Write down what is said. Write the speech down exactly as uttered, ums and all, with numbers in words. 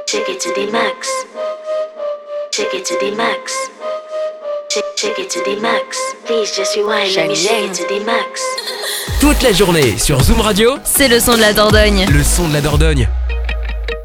Take it to the max. Take it to the max. Take, take it to the max. Please just rewind, let me shake it to the max. Toute la journée sur Zoom Radio, C'est le son de la Dordogne. le son de la Dordogne.